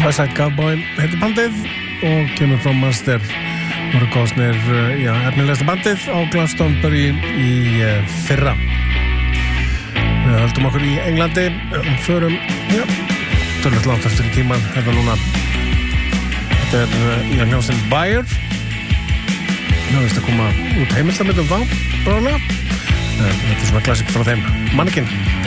West Side Cowboy heitir bandið og kemur frá Manchester. Voru kosnir efnilegasta bandið á Glastonbury í fyrra. Við höldum okkur í Englandi og förum tölvöld langt eftir tíman hérna núna. Þetta hljómsveitin Bayer. Veist að koma út heimildamöndum þá bráðlega. Þetta svona klassik frá þeim. Mannequin.